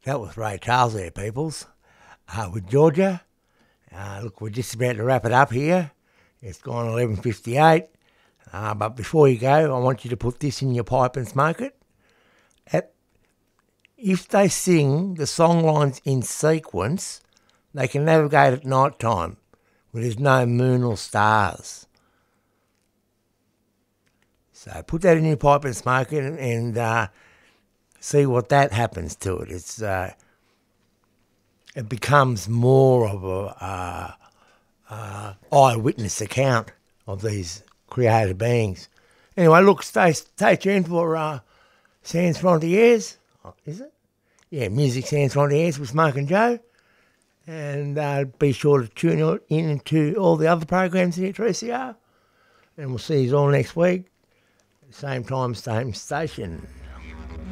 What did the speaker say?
That was Ray Charles there, peoples, with Georgia. Look, we're just about to wrap it up here. It's gone 11:58. But before you go, I want you to put this in your pipe and smoke it. If they sing the song lines in sequence, they can navigate at night time when there's no moon or stars. So put that in your pipe and smoke it and see what that happens to it. It becomes more of a eyewitness account of these created beings. Anyway, look, stay tuned for Sans Frontiers. Is it? Yeah, Music Sans Frontiers with Smoke and Joe. And be sure to tune in to all the other programs here at 3CR. And we'll see you all next week. Same time, same station.